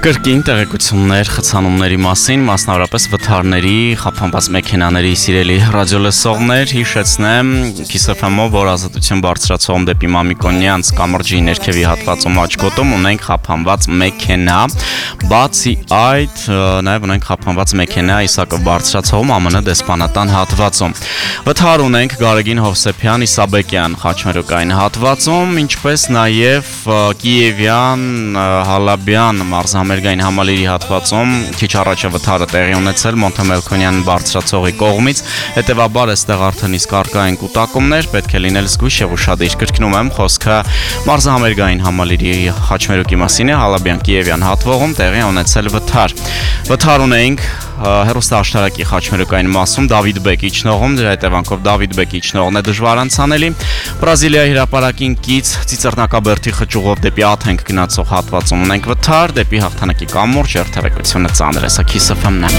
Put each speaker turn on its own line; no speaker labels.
Կրկին տեղեկություններ խցանումների մասին, մասնավորապես վթարների, խափանված մեքենաների սիրելի ռադիոլսողներ, հիշեցնեմ Kiss FM-ով, որ ազատություն բարձրացողում դեպի Մամիկոնյանց կամրջի ներքևի հատվածում աչքոտում ունենք խափանված մեքենա, բացի այդ նաև ունենք խափանված մեքենա Իսակով բարձրացողում ԱՄՆ դեսպանատան հատվածում։ Վթար ունենք Գարեգին Հովսեփյան Իսաբեկյան խաչմերուկային հատվածում, ինչպես նաև Կիևյան Հալաբյան մարզամերգային համալիրի հատվածում քիչ առաջ վթարը տեղի ունեցել Մոնթե Մելքոնյան բարձրացողի կողմից, հետևաբար այստեղ արդեն իսկ առկա են կուտակումներ, պետք է լինել զգույշ եւ ուշադիր։ Կրկնում եմ, խոսքը մարզամերգային համալիրի խաչմերուկի մասին է, Հալաբյան Կիևյան հատվողում տեղի ունեցել վթար։ Վթար ունենք հեռուստաաշտարակի խաչմերուկային մասում Դավիթ Բեկ իջնողում, դրա հետևանքով Դավիթ Բեկ իջնողն է դժվար անցանելի։ Բրազիլիայի հրապարակին կից Ծիծեռնակաբերդի խճուղով դեպի Աթենք գնացող հատվածում ունենք վթար, դեպի հաղթանակի կամուրջ երթևեկությունը ծանր է, սա Kiss FM-ն է։